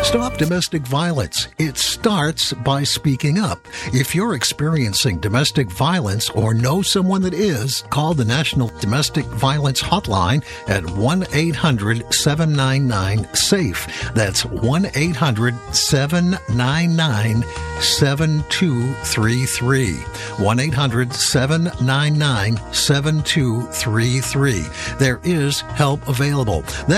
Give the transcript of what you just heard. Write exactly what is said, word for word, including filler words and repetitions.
Stop domestic violence. It starts by speaking up. If you're experiencing domestic violence or know someone that is, call the National Domestic Violence Hotline at one eight hundred seven nine nine SAFE. That's one eight hundred seven nine nine seven two three three. one eight hundred seven nine nine seven two three three. There is help available. That